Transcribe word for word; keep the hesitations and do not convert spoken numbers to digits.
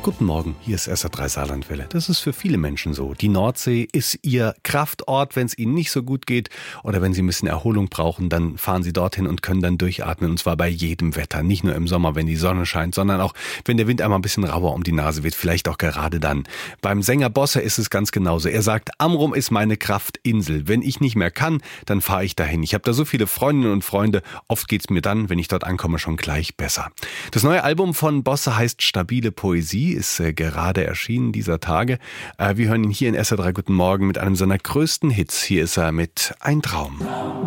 Guten Morgen, hier ist S R drei Saarlandwelle. Das ist für viele Menschen so. Die Nordsee ist ihr Kraftort, wenn es ihnen nicht so gut geht oder wenn sie ein bisschen Erholung brauchen, dann fahren sie dorthin und können dann durchatmen, und zwar bei jedem Wetter. Nicht nur im Sommer, wenn die Sonne scheint, sondern auch, wenn der Wind einmal ein bisschen rauer um die Nase weht, vielleicht auch gerade dann. Beim Sänger Bosse ist es ganz genauso. Er sagt, Amrum ist meine Kraftinsel. Wenn ich nicht mehr kann, dann fahre ich dahin. Ich habe da so viele Freundinnen und Freunde. Oft geht's mir dann, wenn ich dort ankomme, schon gleich besser. Das neue Album von Bosse heißt Stabile Poesie, ist äh, gerade erschienen dieser Tage. Äh, wir hören ihn hier in S R drei Guten Morgen mit einem seiner größten Hits. Hier ist er mit Ein Traum.